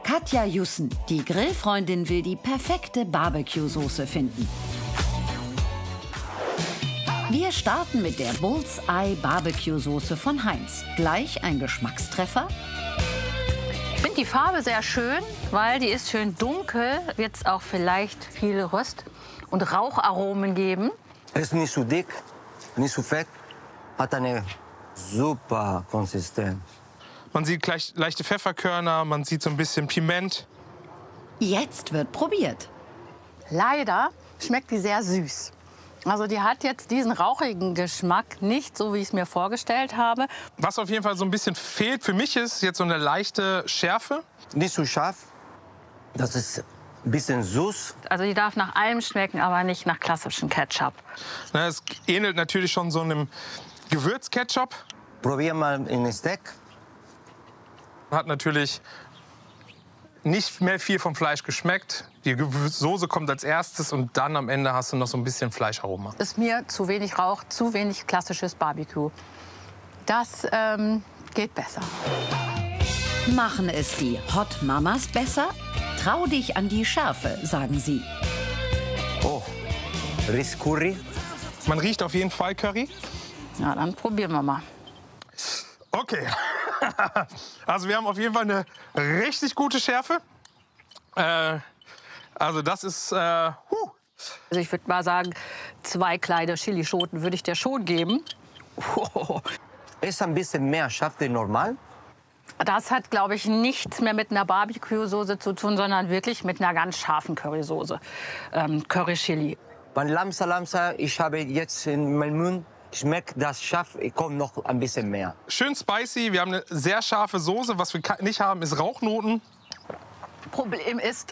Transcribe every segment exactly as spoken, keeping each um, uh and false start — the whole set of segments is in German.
Katja Jussen, die Grillfreundin, will die perfekte Barbecue-Soße finden. Wir starten mit der Bullseye Barbecue-Soße von Heinz. Gleich ein Geschmackstreffer. Ich finde die Farbe sehr schön, weil die ist schön dunkel. Wird es auch vielleicht viel Röst- und Raucharomen geben. Ist nicht zu dick, nicht zu fett, hat eine super Konsistenz. Man sieht gleich leichte Pfefferkörner, man sieht so ein bisschen Piment. Jetzt wird probiert. Leider schmeckt die sehr süß. Also die hat jetzt diesen rauchigen Geschmack nicht so, wie ich es mir vorgestellt habe. Was auf jeden Fall so ein bisschen fehlt für mich ist jetzt so eine leichte Schärfe. Nicht zu scharf, das ist ein bisschen süß. Also die darf nach allem schmecken, aber nicht nach klassischem Ketchup. Na, es ähnelt natürlich schon so einem Gewürzketchup. Probier mal in Steak. Hat natürlich nicht mehr viel vom Fleisch geschmeckt. Die Soße kommt als erstes und dann am Ende hast du noch so ein bisschen Fleischaroma. Ist mir zu wenig Rauch, zu wenig klassisches Barbecue. Das ähm, geht besser. Machen es die Hot Mamas besser? Trau dich an die Schärfe, sagen sie. Oh, Rice Curry. Man riecht auf jeden Fall Curry. Ja, dann probieren wir mal. Okay. Also wir haben auf jeden Fall eine richtig gute Schärfe. Äh, also das ist... Äh, huh. Also ich würde mal sagen, zwei kleine Chilischoten würde ich dir schon geben. Ist ein bisschen mehr scharf als normal. Das hat, glaube ich, nichts mehr mit einer Barbecue-Soße zu tun, sondern wirklich mit einer ganz scharfen Currysoße. Ähm, Curry-Chili. Beim Lamsa Lamsa, ich habe jetzt in meinem Mund, schmeckt das scharf, kommt noch ein bisschen mehr. Schön spicy, wir haben eine sehr scharfe Soße. Was wir nicht haben, ist Rauchnoten. Problem ist,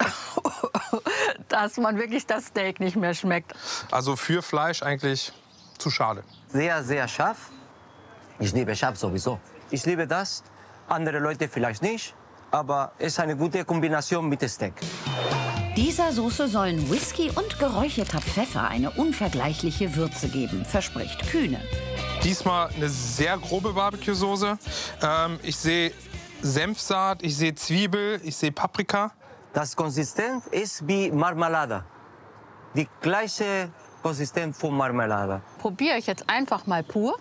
dass man wirklich das Steak nicht mehr schmeckt. Also für Fleisch eigentlich zu schade. Sehr, sehr scharf. Ich liebe scharf sowieso. Ich liebe das. Andere Leute vielleicht nicht, aber es ist eine gute Kombination mit Steak. Dieser Soße sollen Whisky und geräucherter Pfeffer eine unvergleichliche Würze geben, verspricht Kühne. Diesmal eine sehr grobe Barbecue-Soße. Ähm, ich sehe Senfsaat, ich sehe Zwiebel, ich sehe Paprika. Das Konsistenz ist wie Marmelade. Die gleiche Konsistenz von Marmelade. Probiere ich jetzt einfach mal pur.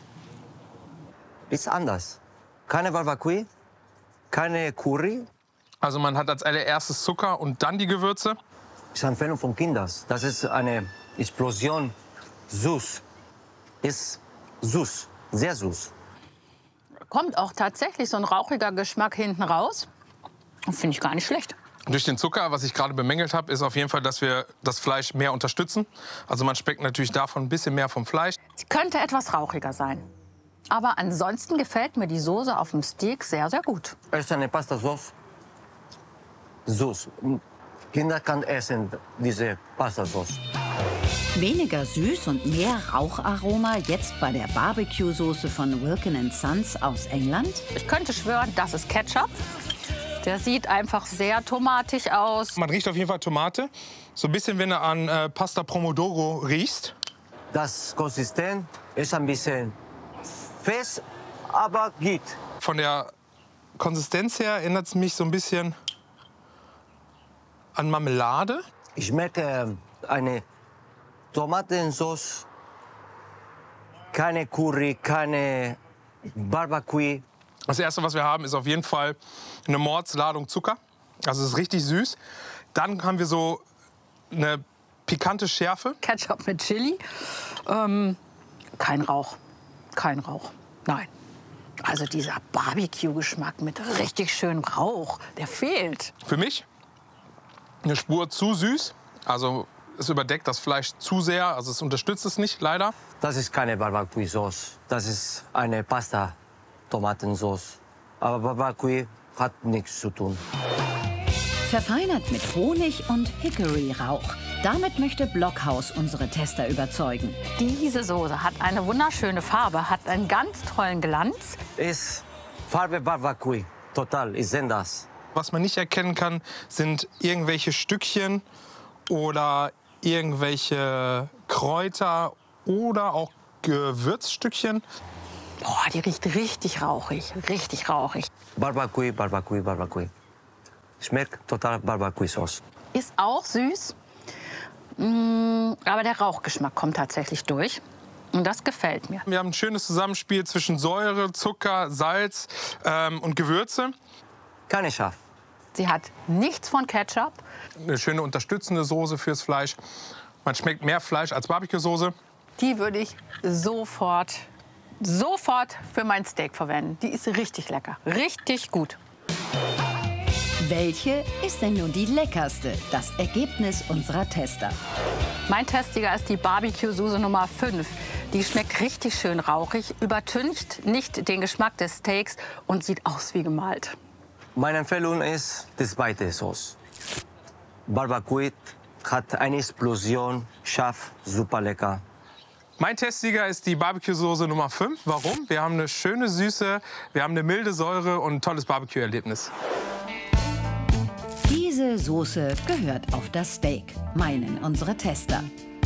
Ist anders. Keine Barbecue, keine Curry. Also man hat als allererstes Zucker und dann die Gewürze. Ich empfehle von Kindern. Das ist eine Explosion. Süß. Ist süß. Sehr süß. Kommt auch tatsächlich so ein rauchiger Geschmack hinten raus. Finde ich gar nicht schlecht. Durch den Zucker, was ich gerade bemängelt habe, ist auf jeden Fall, dass wir das Fleisch mehr unterstützen. Also man schmeckt natürlich davon ein bisschen mehr vom Fleisch. Sie könnte etwas rauchiger sein. Aber ansonsten gefällt mir die Soße auf dem Steak sehr, sehr gut. Es ist eine Pasta-Sauce. Süß. Kinder können essen diese Pasta-Sauce. Weniger süß und mehr Raucharoma jetzt bei der Barbecue-Soße von Wilkin and Sons aus England. Ich könnte schwören, das ist Ketchup. Der sieht einfach sehr tomatig aus. Man riecht auf jeden Fall Tomate. So ein bisschen, wenn du an äh, Pasta Pomodoro riechst. Das Konsistenz ist ein bisschen fest, aber geht. Von der Konsistenz her erinnert es mich so ein bisschen an Marmelade. Ich merke eine Tomatensauce, keine Curry, keine Barbecue. Das Erste, was wir haben, ist auf jeden Fall eine Mordsladung Zucker. Also es ist richtig süß. Dann haben wir so eine pikante Schärfe. Ketchup mit Chili. Ähm, kein Rauch. Kein Rauch. Nein. Also dieser Barbecue-Geschmack mit richtig schönem Rauch, der fehlt. Für mich eine Spur zu süß. Also es überdeckt das Fleisch zu sehr. Also es unterstützt es nicht, leider. Das ist keine Barbecue-Sauce. Das ist eine Pasta-Tomatensauce. Aber Barbecue hat nichts zu tun. Verfeinert mit Honig und Hickory-Rauch. Damit möchte Blockhaus unsere Tester überzeugen. Diese Soße hat eine wunderschöne Farbe, hat einen ganz tollen Glanz. Ist Farbe Barbecue. Total, ich sehe das. Was man nicht erkennen kann, sind irgendwelche Stückchen oder irgendwelche Kräuter oder auch Gewürzstückchen. Boah, die riecht richtig rauchig, richtig rauchig. Barbecue, Barbecue, Barbecue. Schmeckt total Barbecue-Sauce. Ist auch süß, mm, aber der Rauchgeschmack kommt tatsächlich durch. Und das gefällt mir. Wir haben ein schönes Zusammenspiel zwischen Säure, Zucker, Salz ähm, und Gewürze. Keine scharf. Sie hat nichts von Ketchup. Eine schöne unterstützende Soße fürs Fleisch. Man schmeckt mehr Fleisch als Barbecue-Soße. Die würde ich sofort, sofort für mein Steak verwenden. Die ist richtig lecker, richtig gut. Welche ist denn nun die leckerste? Das Ergebnis unserer Tester. Mein Testiger ist die Barbecue-Soße Nummer fünf. Die schmeckt richtig schön rauchig, übertüncht nicht den Geschmack des Steaks und sieht aus wie gemalt. Meine Empfehlung ist die zweite Sauce. Barbecue hat eine Explosion, scharf, super lecker. Mein Testsieger ist die Barbecue-Soße Nummer fünf. Warum? Wir haben eine schöne Süße, wir haben eine milde Säure und ein tolles Barbecue-Erlebnis. Diese Soße gehört auf das Steak, meinen unsere Tester.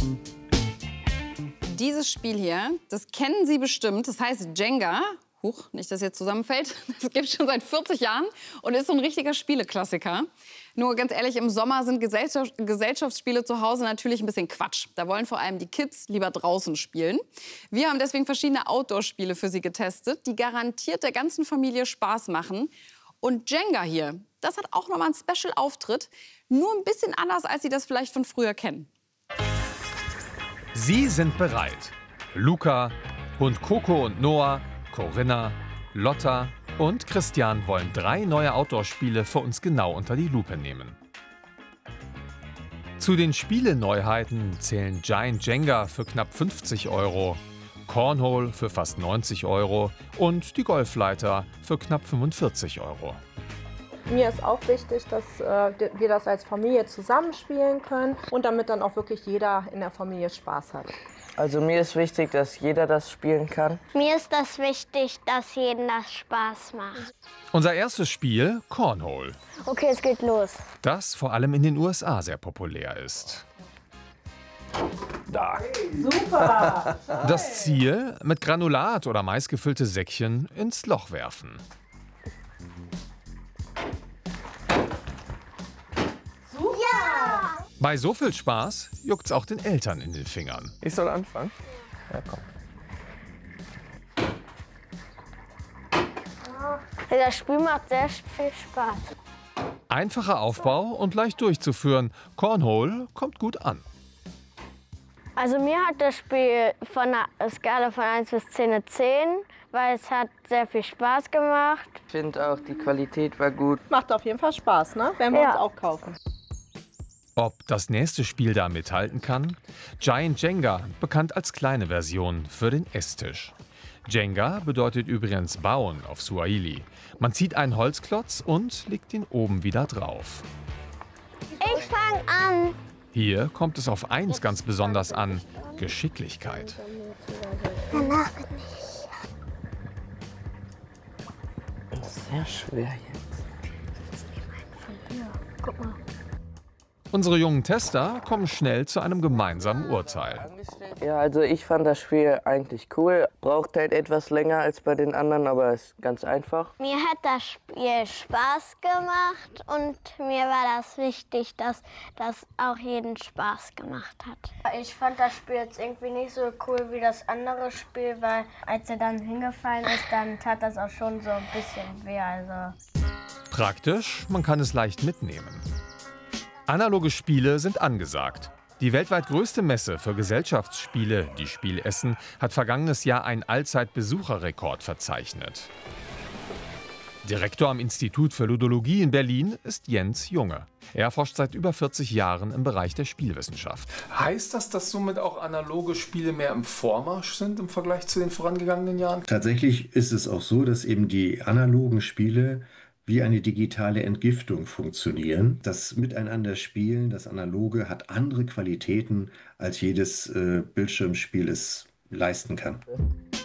Dieses Spiel hier, das kennen Sie bestimmt, das heißt Jenga. Huch, nicht, dass jetzt zusammenfällt. Das gibt es schon seit vierzig Jahren und ist so ein richtiger Spieleklassiker. Nur ganz ehrlich, im Sommer sind Gesellschaft, Gesellschaftsspiele zu Hause natürlich ein bisschen Quatsch. Da wollen vor allem die Kids lieber draußen spielen. Wir haben deswegen verschiedene Outdoor-Spiele für Sie getestet, die garantiert der ganzen Familie Spaß machen. Und Jenga hier, das hat auch noch mal einen Special-Auftritt. Nur ein bisschen anders, als Sie das vielleicht von früher kennen. Sie sind bereit. Luca, Hund Coco und Noah, Corinna, Lotta und Christian wollen drei neue Outdoor-Spiele für uns genau unter die Lupe nehmen. Zu den Spieleneuheiten zählen Giant Jenga für knapp fünfzig Euro, Cornhole für fast neunzig Euro und die Golfleiter für knapp fünfundvierzig Euro. Mir ist auch wichtig, dass äh, wir das als Familie zusammenspielen können und damit dann auch wirklich jeder in der Familie Spaß hat. Also mir ist wichtig, dass jeder das spielen kann. Mir ist das wichtig, dass jedem das Spaß macht. Unser erstes Spiel, Cornhole. Okay, es geht los. Das vor allem in den U S A sehr populär ist. Da. Super! Das Ziel, mit Granulat oder Mais gefüllte Säckchen ins Loch werfen. Ja! Bei so viel Spaß juckt's auch den Eltern in den Fingern. Ich soll anfangen? Ja, komm. Das Spiel macht sehr viel Spaß. Einfacher Aufbau und leicht durchzuführen. Cornhole kommt gut an. Also mir hat das Spiel von einer Skala von eins bis zehn eine zehn, weil es hat sehr viel Spaß gemacht. Ich finde auch, die Qualität war gut. Macht auf jeden Fall Spaß, ne? Werden wir Ja. uns auch kaufen. Ob das nächste Spiel da mithalten kann? Giant Jenga, bekannt als kleine Version für den Esstisch. Jenga bedeutet übrigens bauen auf Swahili. Man zieht einen Holzklotz und legt ihn oben wieder drauf. Ich fange an. Hier kommt es auf eins ganz besonders an: Geschicklichkeit. Danach bin ich. Das ist sehr schwer jetzt. Guck mal. Unsere jungen Tester kommen schnell zu einem gemeinsamen Urteil. Ja, also ich fand das Spiel eigentlich cool. Braucht halt etwas länger als bei den anderen, aber ist ganz einfach. Mir hat das Spiel Spaß gemacht und mir war das wichtig, dass das auch jeden Spaß gemacht hat. Ich fand das Spiel jetzt irgendwie nicht so cool wie das andere Spiel, weil als er dann hingefallen ist, dann tat das auch schon so ein bisschen weh. Also. Praktisch, man kann es leicht mitnehmen. Analoge Spiele sind angesagt. Die weltweit größte Messe für Gesellschaftsspiele, die Spiel Essen, hat vergangenes Jahr einen Allzeitbesucherrekord verzeichnet. Direktor am Institut für Ludologie in Berlin ist Jens Junge. Er forscht seit über vierzig Jahren im Bereich der Spielwissenschaft. Heißt das, dass somit auch analoge Spiele mehr im Vormarsch sind im Vergleich zu den vorangegangenen Jahren? Tatsächlich ist es auch so, dass eben die analogen Spiele wie eine digitale Entgiftung funktionieren. Das Miteinander-Spielen, das Analoge, hat andere Qualitäten, als jedes äh, Bildschirmspiel es leisten kann.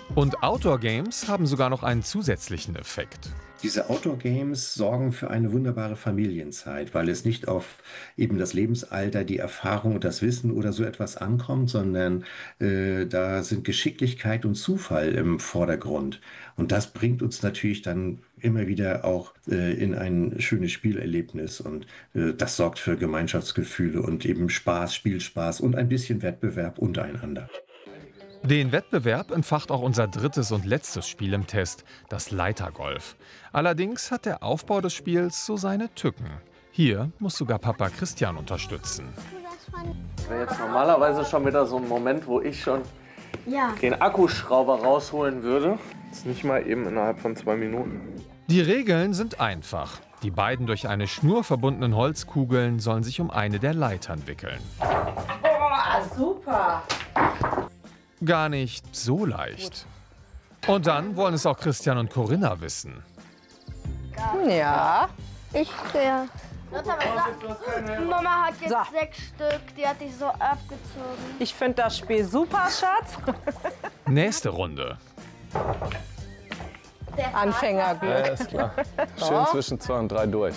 Und Outdoor-Games haben sogar noch einen zusätzlichen Effekt. Diese Outdoor-Games sorgen für eine wunderbare Familienzeit, weil es nicht auf eben das Lebensalter, die Erfahrung und das Wissen oder so etwas ankommt, sondern äh, da sind Geschicklichkeit und Zufall im Vordergrund. Und das bringt uns natürlich dann immer wieder auch äh, in ein schönes Spielerlebnis. Und äh, das sorgt für Gemeinschaftsgefühle und eben Spaß, Spielspaß und ein bisschen Wettbewerb untereinander. Den Wettbewerb entfacht auch unser drittes und letztes Spiel im Test, das Leitergolf. Allerdings hat der Aufbau des Spiels so seine Tücken. Hier muss sogar Papa Christian unterstützen. Das wäre jetzt normalerweise schon wieder so ein Moment, wo ich schon Ja. den Akkuschrauber rausholen würde. Das ist nicht mal eben innerhalb von zwei Minuten. Die Regeln sind einfach. Die beiden durch eine Schnur verbundenen Holzkugeln sollen sich um eine der Leitern wickeln. Boah, super! Gar nicht so leicht. Und dann wollen es auch Christian und Corinna wissen. Ja. Ich, ja. Mama hat jetzt So. sechs Stück, die hat dich so abgezogen. Ich finde das Spiel super, Schatz. Nächste Runde. Anfängerglück. Ja, ist klar. Schön Doch. zwischen zwei und drei durch.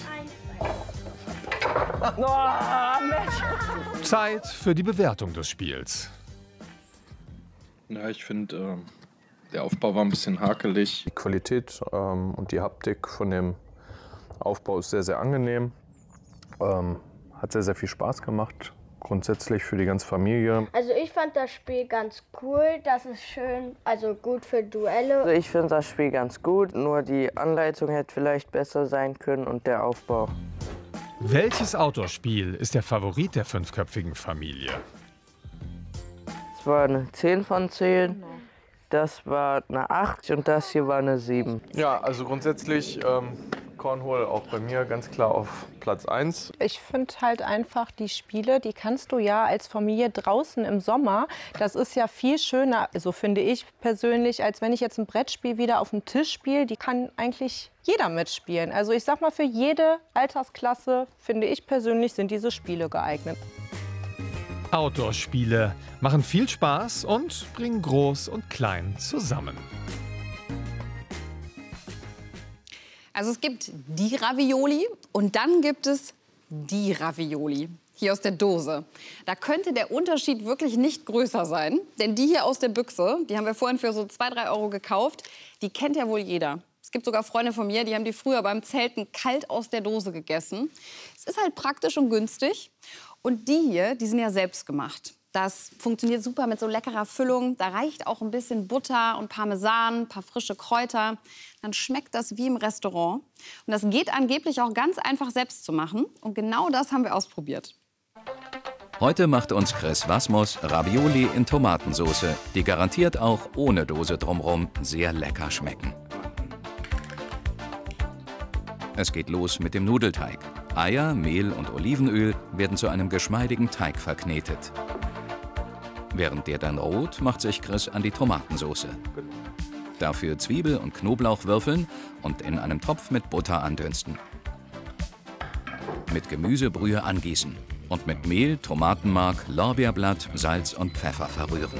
Oh, Mensch. Zeit für die Bewertung des Spiels. Ja, ich finde, ähm, der Aufbau war ein bisschen hakelig. Die Qualität ähm, und die Haptik von dem Aufbau ist sehr, sehr angenehm. Ähm, hat sehr, sehr viel Spaß gemacht. Grundsätzlich für die ganze Familie. Also ich fand das Spiel ganz cool, das ist schön, also gut für Duelle. Also ich finde das Spiel ganz gut, nur die Anleitung hätte vielleicht besser sein können und der Aufbau. Welches Outdoor-Spiel ist der Favorit der fünfköpfigen Familie? Das war eine zehn von zehn, das war eine acht und das hier war eine sieben. Ja, also grundsätzlich ähm, Cornhole auch bei mir ganz klar auf Platz eins. Ich finde halt einfach die Spiele, die kannst du ja als Familie draußen im Sommer, das ist ja viel schöner, so finde ich persönlich, als wenn ich jetzt ein Brettspiel wieder auf dem Tisch spiele. Die kann eigentlich jeder mitspielen. Also ich sag mal, für jede Altersklasse, finde ich persönlich, sind diese Spiele geeignet. Outdoor-Spiele machen viel Spaß und bringen Groß und Klein zusammen. Also es gibt die Ravioli und dann gibt es die Ravioli. Hier aus der Dose. Da könnte der Unterschied wirklich nicht größer sein. Denn die hier aus der Büchse, die haben wir vorhin für so zwei, drei Euro gekauft, die kennt ja wohl jeder. Es gibt sogar Freunde von mir, die haben die früher beim Zelten kalt aus der Dose gegessen. Es ist halt praktisch und günstig. Und die hier, die sind ja selbst gemacht. Das funktioniert super mit so leckerer Füllung. Da reicht auch ein bisschen Butter und Parmesan, ein paar frische Kräuter. Dann schmeckt das wie im Restaurant. Und das geht angeblich auch ganz einfach selbst zu machen. Und genau das haben wir ausprobiert. Heute macht uns Chris Wasmus Ravioli in Tomatensauce, die garantiert auch ohne Dose drumherum sehr lecker schmecken. Es geht los mit dem Nudelteig. Eier, Mehl und Olivenöl werden zu einem geschmeidigen Teig verknetet. Während der dann roht, macht sich Chris an die Tomatensauce. Dafür Zwiebel und Knoblauch würfeln und in einem Topf mit Butter andünsten. Mit Gemüsebrühe angießen und mit Mehl, Tomatenmark, Lorbeerblatt, Salz und Pfeffer verrühren.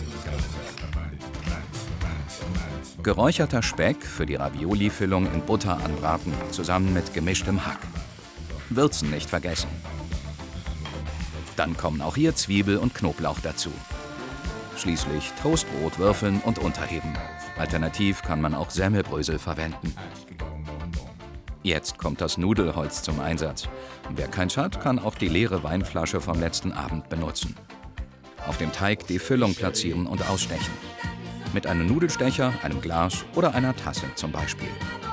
Geräucherter Speck für die Ravioli-Füllung in Butter anbraten, zusammen mit gemischtem Hack. Würzen nicht vergessen. Dann kommen auch hier Zwiebel und Knoblauch dazu. Schließlich Toastbrot würfeln und unterheben. Alternativ kann man auch Semmelbrösel verwenden. Jetzt kommt das Nudelholz zum Einsatz. Wer keins hat, kann auch die leere Weinflasche vom letzten Abend benutzen. Auf dem Teig die Füllung platzieren und ausstechen. Mit einem Nudelstecher, einem Glas oder einer Tasse zum Beispiel.